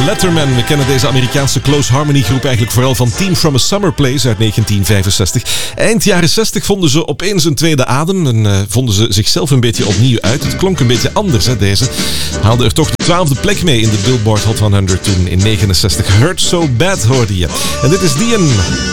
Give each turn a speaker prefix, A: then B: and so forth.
A: Letterman. We kennen deze Amerikaanse close harmony groep eigenlijk vooral van Team from a Summer Place uit 1965. Eind jaren 60 vonden ze opeens een tweede adem en vonden ze zichzelf een beetje opnieuw uit. Het klonk een beetje anders, hè, deze. Haalde er toch de 12e plek mee in de Billboard Hot 100 toen in 69. Hurt So Bad hoorde je. En dit is Dian.